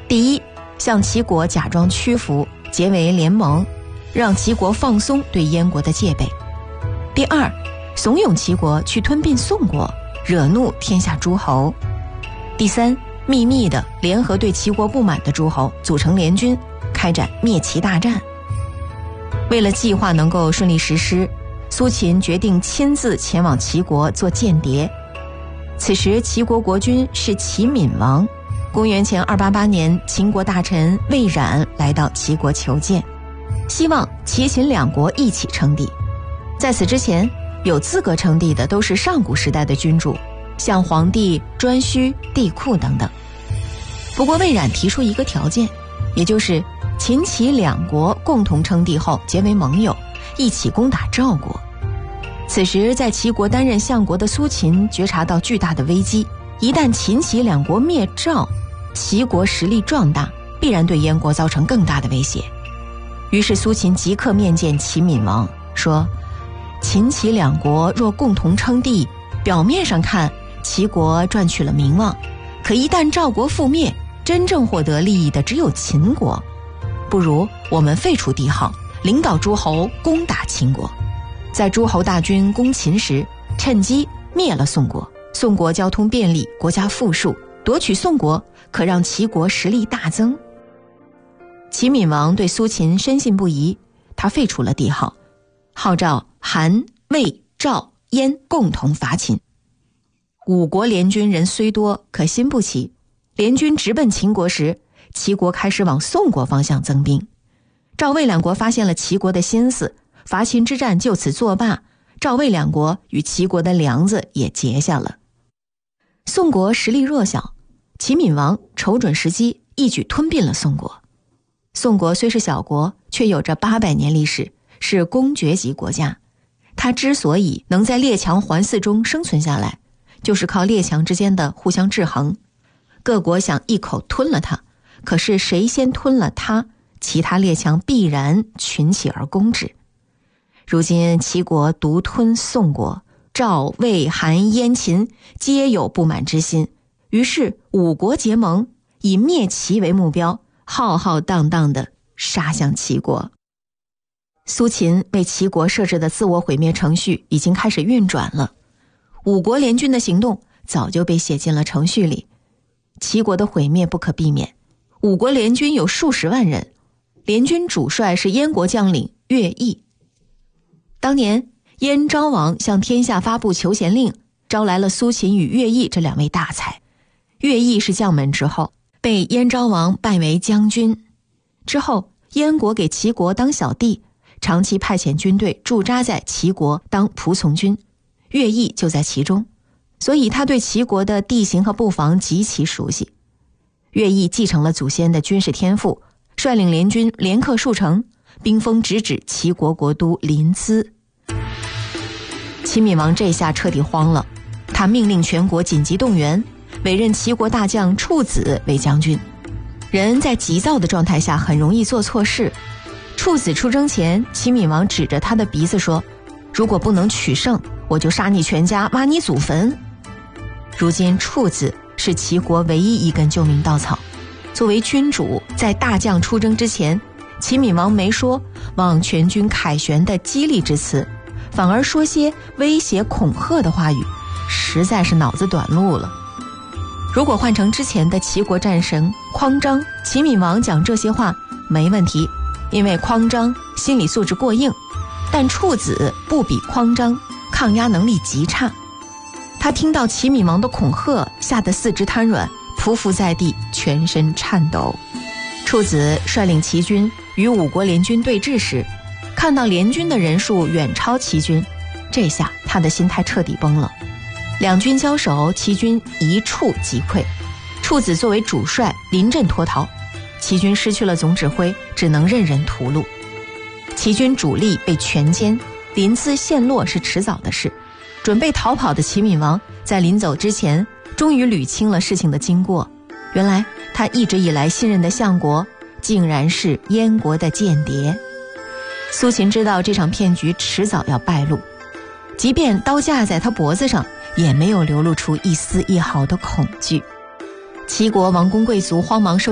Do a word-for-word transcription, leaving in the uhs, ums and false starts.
第一，向齐国假装屈服，结为联盟，让齐国放松对燕国的戒备；第二，怂恿齐国去吞并宋国，惹怒天下诸侯；第三，秘密地联合对齐国不满的诸侯，组成联军，开展灭齐大战。为了计划能够顺利实施，苏秦决定亲自前往齐国做间谍。此时齐国国君是齐闵王，公元前二八八年，秦国大臣魏冉来到齐国求见，希望齐秦两国一起称帝。在此之前，有资格称帝的都是上古时代的君主，像皇帝、颛顼、帝喾等等。不过魏冉提出一个条件，也就是秦齐两国共同称帝后结为盟友，一起攻打赵国。此时在齐国担任相国的苏秦觉察到巨大的危机，一旦秦齐两国灭赵，齐国实力壮大，必然对燕国造成更大的威胁。于是苏秦即刻面见齐闵王，说秦齐两国若共同称帝，表面上看齐国赚取了名望，可一旦赵国覆灭，真正获得利益的只有秦国。不如我们废除帝号，领导诸侯攻打秦国，在诸侯大军攻秦时，趁机灭了宋国。宋国交通便利，国家富庶，夺取宋国可让齐国实力大增。齐闵王对苏秦深信不疑，他废除了帝号，号召韩、魏、赵、燕共同伐秦。五国联军人虽多，可心不齐。联军直奔秦国时，齐国开始往宋国方向增兵。赵魏两国发现了齐国的心思，伐秦之战就此作罢，赵魏两国与齐国的梁子也结下了。宋国实力弱小，齐闵王瞅准时机，一举吞并了宋国。宋国虽是小国，却有着八百年历史，是公爵级国家。它之所以能在列强环伺中生存下来，就是靠列强之间的互相制衡。各国想一口吞了它，可是谁先吞了它，其他列强必然群起而攻之。如今齐国独吞宋国，赵、魏、韩、燕、秦皆有不满之心，于是五国结盟，以灭齐为目标，浩浩荡荡地杀向齐国。苏秦为齐国设置的自我毁灭程序已经开始运转了，五国联军的行动早就被写进了程序里。齐国的毁灭不可避免，五国联军有数十万人，联军主帅是燕国将领乐毅。当年燕昭王向天下发布求贤令，招来了苏秦与乐毅这两位大才。乐毅是将门之后，被燕昭王拜为将军。之后燕国给齐国当小弟，长期派遣军队驻扎在齐国当仆从军，乐毅就在其中，所以他对齐国的地形和布防极其熟悉。乐毅继承了祖先的军事天赋，率领联军连克数城，兵锋直指齐国国都临淄。齐闵王这下彻底慌了，他命令全国紧急动员，委任齐国大将处子为将军。人在急躁的状态下很容易做错事。处子出征前，齐闵王指着他的鼻子说，如果不能取胜，我就杀你全家，挖你祖坟。如今处子是齐国唯一一根救命稻草。作为君主，在大将出征之前，齐闵王没说望全军凯旋的激励之词，反而说些威胁恐吓的话语，实在是脑子短路了。如果换成之前的齐国战神匡章，齐闵王讲这些话没问题，因为匡章心理素质过硬，但处子不比匡章，抗压能力极差。他听到齐闵王的恐吓，吓得四肢瘫软，匍匐在地，全身颤抖。处子率领齐军与五国联军对峙时，看到联军的人数远超齐军，这下他的心态彻底崩了。两军交手，齐军一触即溃，处子作为主帅临阵脱逃，齐军失去了总指挥，只能任人屠戮。齐军主力被全歼，临淄陷落是迟早的事。准备逃跑的齐闵王在临走之前，终于捋清了事情的经过。原来他一直以来信任的相国，竟然是燕国的间谍。苏秦知道这场骗局迟早要败露，即便刀架在他脖子上，也没有流露出一丝一毫的恐惧。齐国王公贵族慌忙收